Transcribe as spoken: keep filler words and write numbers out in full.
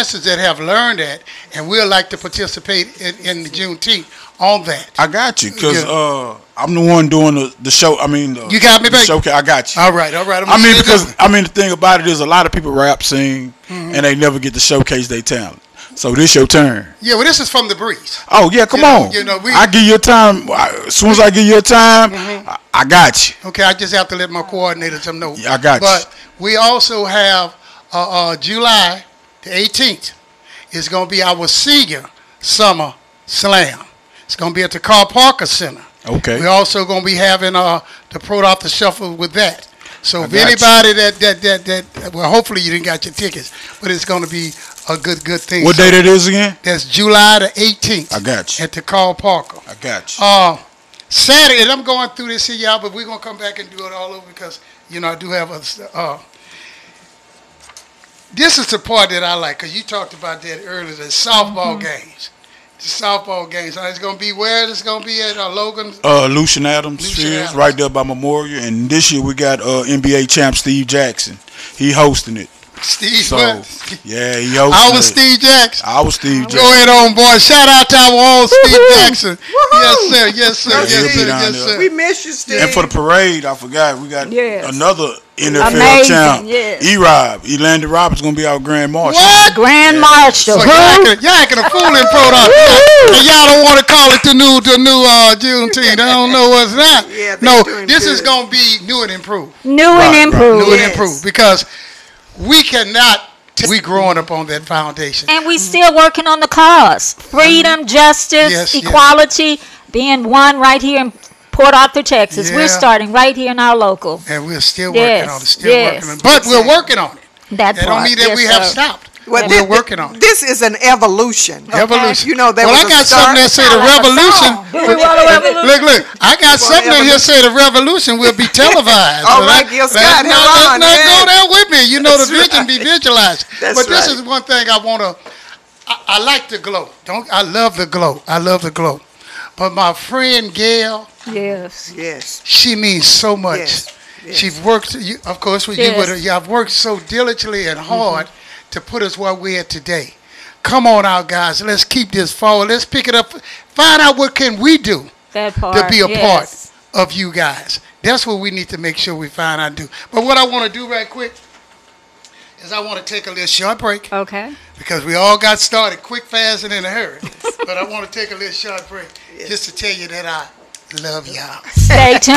dancers that have learned that, and we'd like to participate in, in the Juneteenth on that. I got you, because Yeah. uh, I'm the one doing the, the show. I mean, the, You got me, the baby? showcase. I got you. All right, all right. I'm I mean, gonna say because that. I mean, the thing about it is, a lot of people rap, sing, Mm-hmm. and they never get to showcase their talent. So this your turn. Yeah, well, this is from the breeze. Oh yeah, come You know- on. you know, we- I give you a time. I- As soon as I give you a time, Mm-hmm. I, I got you. Okay, I just have to let my coordinators them know. Yeah, I got you. But we also have uh, uh, July the eighteenth. It's going to be our senior summer slam. It's going to be at the Carl Parker Center. Okay. We're also going to be having uh, the Pro Off the Shuffle with that. So I if got you. anybody that, that that that well, hopefully you didn't got your tickets, but it's going to be a good good thing. What So date it is again? That's July the eighteenth. I got you. At the Carl Parker. I got you. Uh, Saturday, and I'm going through this here, y'all, but we're going to come back and do it all over because, you know, I do have a, uh, this is the part that I like, because you talked about that earlier, the softball games. The softball games. So it's going to be where? It's going to be at uh, Logan? Uh, Lucian Adams Lucian Field, Adams. right there by Memorial. And this year we got uh, N B A champ Steve Jackson. He hosting it. Steve, So, what? yeah, he hosting I was it. Steve Jackson. I was Steve Go Jackson. ahead on, boy. Shout out to our own Steve Jackson. Yes, sir. Yes, sir. Yeah, Yes, he'll be sir. down Yes, there. sir. We miss you, Steve. And for the parade, I forgot, we got Yes. another N F L Amazing, champ, yes. E-Rob. Elandon Roberts going to be our grand marshal. What? Grand Marshal. So Who? y'all acting, y'all acting a fool in Pro Dot. And y'all don't want to call it the new the new uh, Juneteenth. I don't know what's that. Yeah, they no, doing this is good. going to be new and improved. New Right, right. and improved. New and Yes. improved. Because we cannot, t- we growing up on that foundation. And we still working on the cause. Freedom, justice, Yes, yes. equality, being one right here in Port Arthur, Texas. Yeah. We're starting right here in our local. And we're still Yes, working on it. Still yes. working on it. But we're working on it. That That part. don't mean that Yes, we have sir. stopped. Well, we're thi- working on it. This is an evolution. Evolution. You know, there well, was I a got start- something that say the Sound like a revolution. song. Do we want a revolution? Look, look. I got something in here say the revolution will be televised. All So right, let- Gil let's Scott, not, hold let's on, not yeah. go there with me. You know, That's the vision right. be visualized. That's but this right. is one thing I want to. I, I like the glow. Don't I love the glow? I love the glow. But my friend Gail, Yes. Yes. she means so much. Yes, yes. She's worked, you, of course, with you Yes. with her. You have worked so diligently and hard to put us where we're at today. Come on out, guys. Let's keep this forward. Let's pick it up. Find out what can we do That part. to be a yes. part of you guys. That's what we need to make sure we find out and do. But what I want to do right quick is I want to take a little short break Okay. because we all got started quick, fast, and in a hurry. But I want to take a little short break just to tell you that I love y'all. Stay tuned.